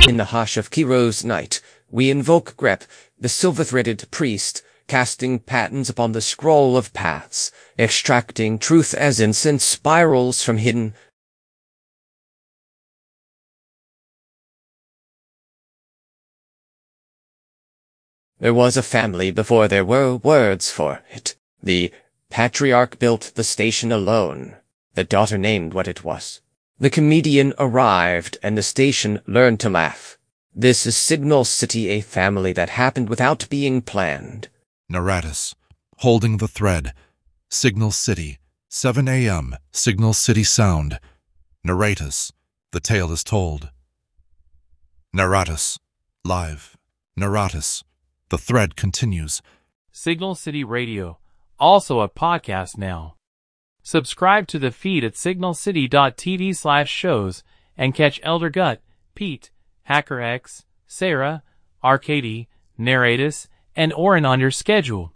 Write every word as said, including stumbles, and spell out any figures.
In the hush of Kiro's night, we invoke Grep, the silver-threaded priest, casting patterns upon the scroll of paths, extracting truth as incense spirals from hidden. There was a family before there were words for it. The patriarch built the station alone. The daughter named what it was. The comedian arrived, and the station learned to laugh. This is Signal City, a family that happened without being planned. Naratus, holding the thread. Signal City, seven a m Signal City Sound. Naratus, the tale is told. Naratus, live. Naratus, the thread continues. Signal City Radio, also a podcast now. Subscribe to the feed at signalcity.tv slash shows and catch Elder Gut, Pete, HackerX, Sarah, Arcady, Naratus, and Orin on your schedule.